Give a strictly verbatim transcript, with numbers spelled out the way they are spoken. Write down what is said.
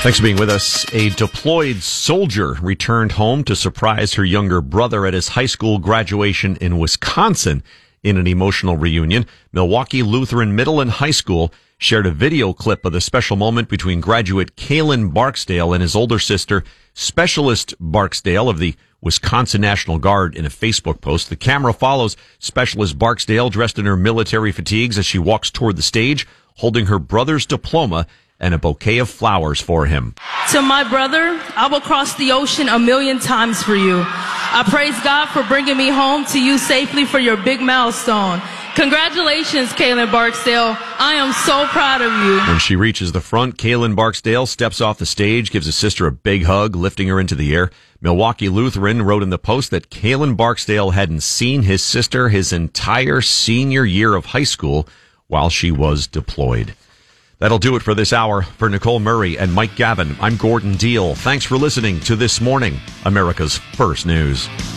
Thanks for being with us. A deployed soldier returned home to surprise her younger brother at his high school graduation in Wisconsin in an emotional reunion. Milwaukee Lutheran Middle and High School shared a video clip of the special moment between graduate Kalen Barksdale and his older sister, Specialist Barksdale of the Wisconsin National Guard, in a Facebook post. The camera follows Specialist Barksdale dressed in her military fatigues as she walks toward the stage, holding her brother's diploma and a bouquet of flowers for him. To my brother, I will cross the ocean a million times for you. I praise God for bringing me home to you safely for your big milestone. Congratulations, Kalen Barksdale. I am so proud of you. When she reaches the front, Kalen Barksdale steps off the stage, gives his sister a big hug, lifting her into the air. Milwaukee Lutheran wrote in the post that Kalen Barksdale hadn't seen his sister his entire senior year of high school while she was deployed. That'll do it for this hour. For Nicole Murray and Mike Gavin, I'm Gordon Deal. Thanks for listening to This Morning, America's First News.